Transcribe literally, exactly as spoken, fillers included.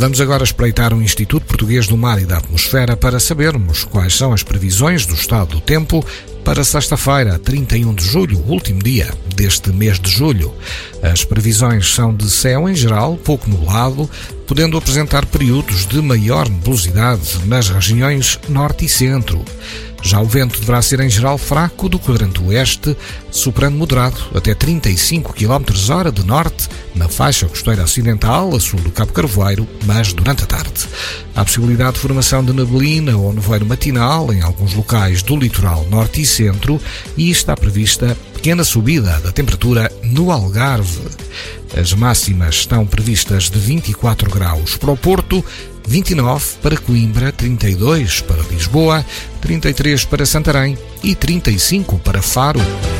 Vamos agora espreitar o Instituto Português do Mar e da Atmosfera para sabermos quais são as previsões do estado do tempo para sexta-feira, trinta e um de julho, último dia deste mês de julho. As previsões são de céu em geral, pouco nublado, podendo apresentar períodos de maior nebulosidade nas regiões norte e centro. Já o vento deverá ser em geral fraco do quadrante oeste, soprando moderado até trinta e cinco quilómetros hora de norte na faixa costeira ocidental a sul do Cabo Carvoeiro, mas durante a tarde. Há possibilidade de formação de neblina ou nevoeiro matinal em alguns locais do litoral norte e centro e está prevista pequena subida da temperatura no Algarve. As máximas estão previstas de vinte e quatro graus para o Porto, vinte e nove para Coimbra, trinta e dois para Lisboa, trinta e três para Santarém e trinta e cinco para Faro.